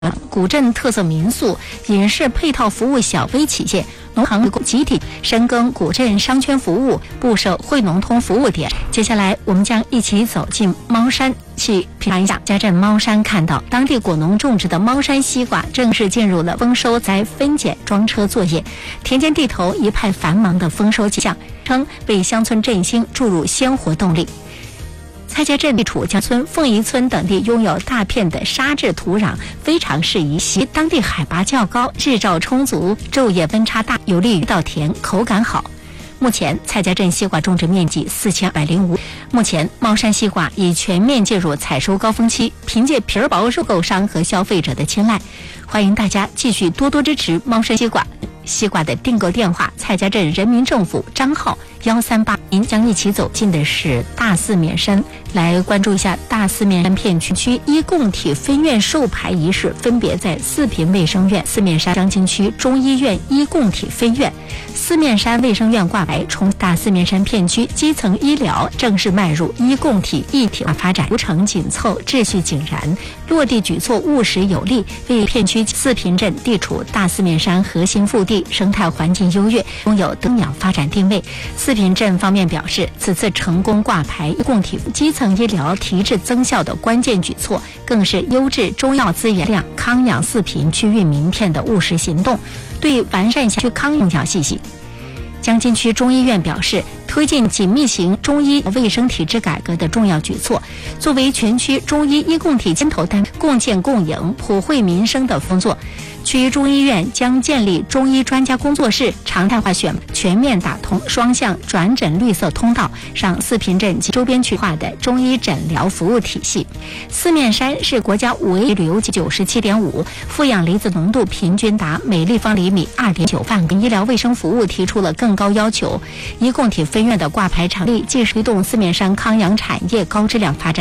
古镇特色民宿、饮食配套服务小微企业、农行集体深耕古镇商圈服务，布设惠农通服务点。接下来，我们将一起走进猫山，去品尝一下嘉镇猫山，看到当地果农种植的猫山西瓜正式进入了丰收栽分拣装车作业，田间地头一派繁忙的丰收迹象，称为乡村振兴注入鲜活动力。蔡家镇地处江村、凤仪村等地拥有大片的沙质土壤，非常适宜习当地海拔较高，日照充足，昼夜温差大，有利于稻田口感好。目前蔡家镇西瓜种植面积4205。目前猫山西瓜已全面进入采收高峰期，凭借皮儿薄收购商和消费者的青睐，欢迎大家继续多多支持猫山西瓜。西瓜的订购电话：蔡家镇人民政府张号138。您将一起走进的是大四面山，来关注一下大四面山片区一共体分院授牌仪式，分别在四平卫生院、四面山张经区中医院一共体分院、四面山卫生院挂牌，从大四面山片区基层医疗正式迈入一共体一体化发展，流程紧凑，秩序井然，落地举措务实有力，为片区四平镇地处大四面山核心腹地，生态环境优越，拥有东养发展定位。四平镇方面表示，此次成功挂牌一共体基层医疗提质增效的关键举措，更是优质中药资源量康养四平区域名片的务实行动，对完善辖区康用较细细。江津区中医院表示，推进紧密型中医卫生体制改革的重要举措，作为全区中医一共体牵头单位，共建共赢、普惠民生的工作。区中医院将建立中医专家工作室，常态化选全面打通双向转诊绿色通道，让四平镇及周边区化的中医诊疗服务体系。四面山是国家5A 级旅游级 97.5， 负氧离子浓度平均达每立方厘米 2.9万，医疗卫生服务提出了更高要求。一共体分院的挂牌成立，既是推动四面山康养产业高质量发展，